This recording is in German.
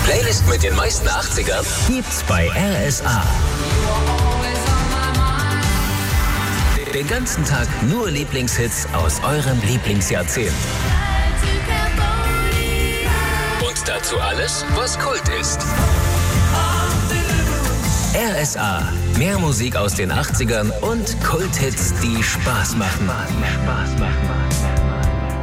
Die Playlist mit den meisten 80ern gibt's bei RSA. Den ganzen Tag nur Lieblingshits aus eurem Lieblingsjahrzehnt. Und dazu alles, was Kult ist. RSA. Mehr Musik aus den 80ern und Kulthits, die Spaß machen.